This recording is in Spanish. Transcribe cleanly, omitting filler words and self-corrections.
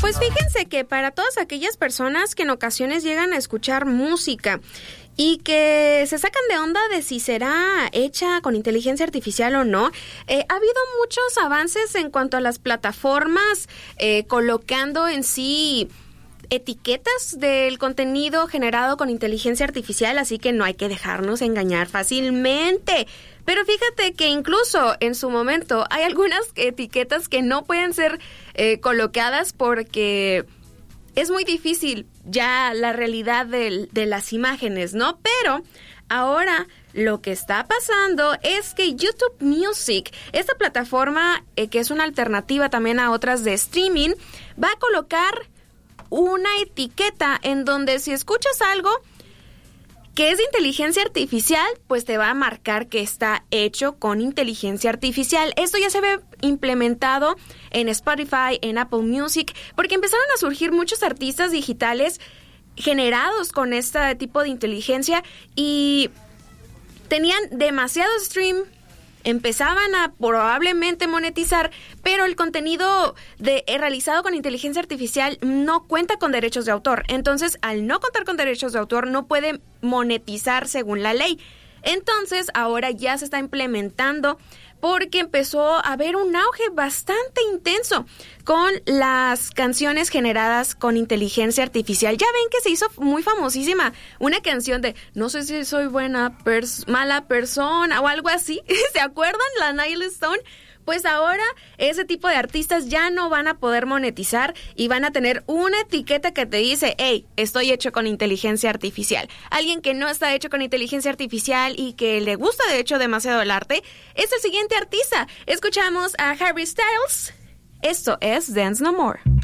Pues fíjense que para todas aquellas personas que en ocasiones llegan a escuchar música y que se sacan de onda de si será hecha con inteligencia artificial o no, ha habido muchos avances en cuanto a las plataformas, colocando en sí etiquetas del contenido generado con inteligencia artificial, así que no hay que dejarnos engañar fácilmente. Pero fíjate que incluso en su momento hay algunas etiquetas que no pueden ser colocadas porque es muy difícil ya la realidad de las imágenes, ¿no? Pero ahora lo que está pasando es que YouTube Music, esta plataforma que es una alternativa también a otras de streaming, va a colocar una etiqueta en donde si escuchas algo que es de inteligencia artificial, pues te va a marcar que está hecho con inteligencia artificial. Esto ya se ve implementado en Spotify, en Apple Music, porque empezaron a surgir muchos artistas digitales generados con este tipo de inteligencia y tenían demasiado stream, empezaban a probablemente monetizar, pero el contenido realizado con inteligencia artificial no cuenta con derechos de autor. Entonces, al no contar con derechos de autor, no puede monetizar según la ley. Entonces, ahora ya se está implementando porque empezó a haber un auge bastante intenso con las canciones generadas con inteligencia artificial. Ya ven que se hizo muy famosísima una canción de no sé si soy mala persona o algo así. ¿Se acuerdan? La Nile Stone. Pues ahora ese tipo de artistas ya no van a poder monetizar y van a tener una etiqueta que te dice, hey, estoy hecho con inteligencia artificial. Alguien que no está hecho con inteligencia artificial y que le gusta de hecho demasiado el arte es el siguiente artista. Escuchamos a Harry Styles. Esto es Dance No More.